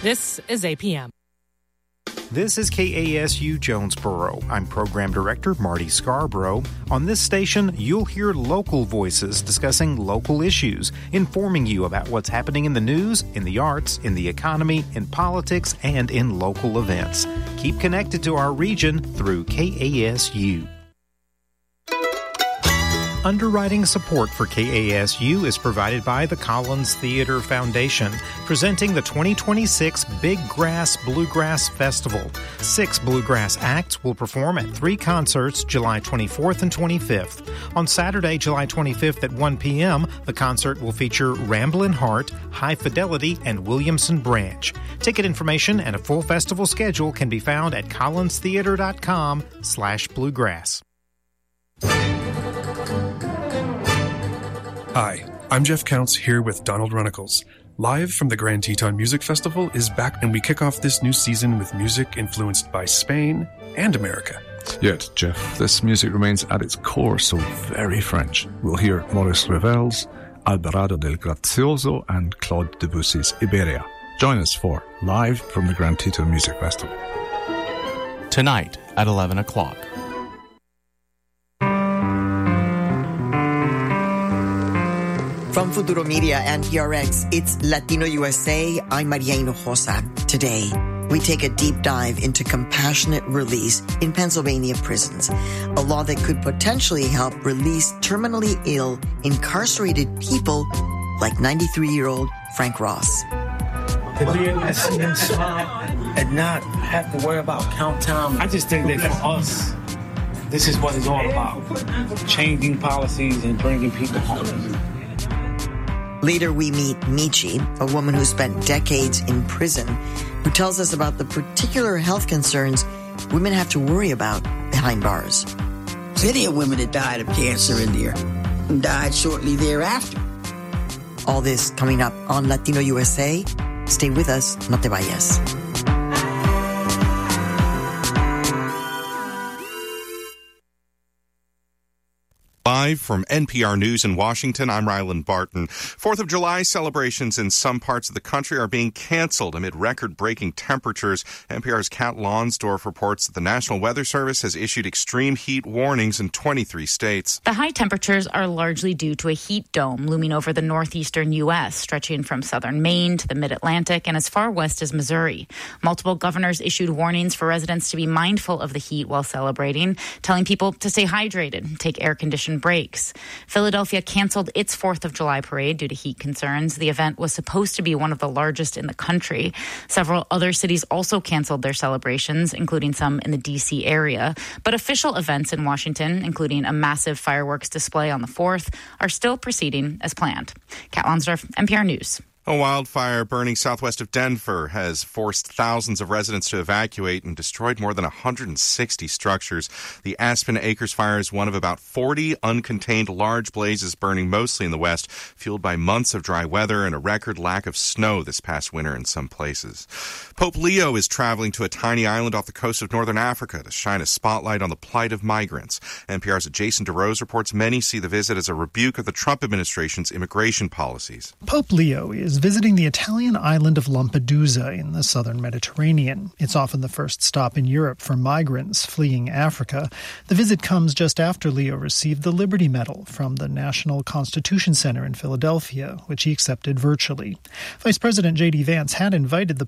This is APM. This is KASU Jonesboro. I'm Program Director Marty Scarborough. On this station, you'll hear local voices discussing local issues, informing you about what's happening in the news, in the arts, in the economy, in politics, and in local events. Keep connected to our region through KASU. Underwriting support for KASU is provided by the Collins Theater Foundation, presenting the 2026 Big Grass Bluegrass Festival. 6 bluegrass acts will perform at 3 concerts July 24th and 25th. On Saturday, July 25th at 1 p.m., the concert will feature Ramblin' Heart, High Fidelity, and Williamson Branch. Ticket information and a full festival schedule can be found at collinstheater.com/bluegrass. Hi, I'm Jeff Counts here with Donald Runnicles. Live from the Grand Teton Music Festival is back, and we kick off this new season with music influenced by Spain and America. Yet, Jeff, this music remains at its core so very French. We'll hear Maurice Ravel's Alvarado del Grazioso and Claude Debussy's Iberia. Join us for Live from the Grand Teton Music Festival. Tonight at 11 o'clock. From Futuro Media and PRX, it's Latino USA. I'm Maria Hinojosa. Today, we take a deep dive into compassionate release in Pennsylvania prisons, a law that could potentially help release terminally ill, incarcerated people like 93-year-old Frank Ross. To be in that same spot and not have to worry about count time, I just think that for us, this is what it's all about. Changing policies and bringing people home. Later, we meet Michi, a woman who spent decades in prison, who tells us about the particular health concerns women have to worry about behind bars. Plenty of women that died of cancer in there and died shortly thereafter. All this coming up on Latino USA. Stay with us, no te vayas. Live from NPR News in Washington, I'm Ryland Barton. 4th of July celebrations in some parts of the country are being canceled amid record-breaking temperatures. NPR's Kat Lonsdorf reports that the National Weather Service has issued extreme heat warnings in 23 states. The high temperatures are largely due to a heat dome looming over the northeastern U.S., stretching from southern Maine to the mid-Atlantic and as far west as Missouri. Multiple governors issued warnings for residents to be mindful of the heat while celebrating, telling people to stay hydrated, take air-conditioned breaks. Philadelphia canceled its 4th of July parade due to heat concerns. The event was supposed to be one of the largest in the country. Several other cities also canceled their celebrations, including some in the D.C. area. But official events in Washington, including a massive fireworks display on the 4th, are still proceeding as planned. Kat Lonsdorf, NPR News. A wildfire burning southwest of Denver has forced thousands of residents to evacuate and destroyed more than 160 structures. The Aspen Acres fire is one of about 40 uncontained large blazes burning mostly in the west, fueled by months of dry weather and a record lack of snow this past winter in some places. Pope Leo is traveling to a tiny island off the coast of northern Africa to shine a spotlight on the plight of migrants. NPR's Jason DeRose reports many see the visit as a rebuke of the Trump administration's immigration policies. Pope Leo is visiting the Italian island of Lampedusa in the southern Mediterranean. It's often the first stop in Europe for migrants fleeing Africa. The visit comes just after Leo received the Liberty Medal from the National Constitution Center in Philadelphia, which he accepted virtually. Vice President J.D. Vance had invited the